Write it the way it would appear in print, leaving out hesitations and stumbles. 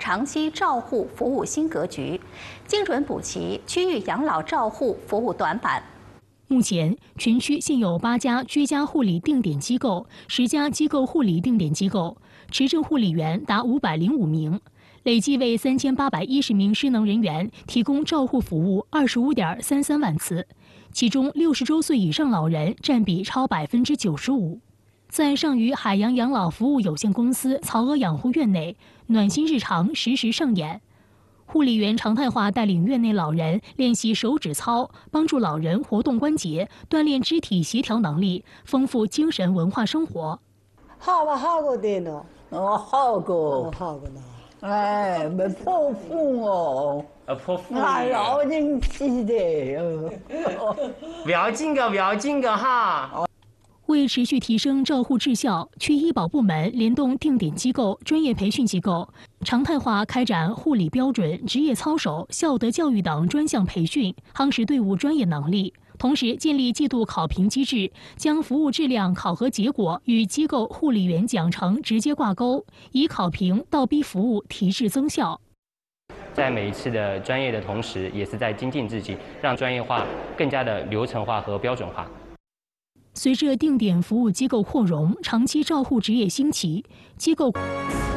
长期照护服务新格局，精准补齐区域养老照护服务短板。 目前，全区现有8家居家护理定点机构、10家机构护理定点机构，持证护理员达505名，累计为3810名失能人员提供照护服务25.33万次，其中60周岁以上老人占比超95%。在上虞海洋养老服务有限公司曹娥养护院内，暖心日常实时上演。护理员常态化带领院内老人练习手指操，帮助老人活动关节，锻炼肢体协调能力，丰富精神文化生活。 好个呢？ 好个呢。 哎，没破风哦。 破风。 老人气的。 不要紧个哈。 为持续提升照护质效，区医保部门联动定点机构、专业培训机构，常态化开展护理标准、职业操守、孝德教育等专项培训，夯实队伍专业能力。同时，建立季度考评机制，将服务质量考核结果与机构护理员奖惩直接挂钩，以考评倒逼服务提质增效。 在每一次的专业的同时，也是在精进自己，让专业化更加的流程化和标准化。 随着定点服务机构扩容，长期照护职业兴起，机构。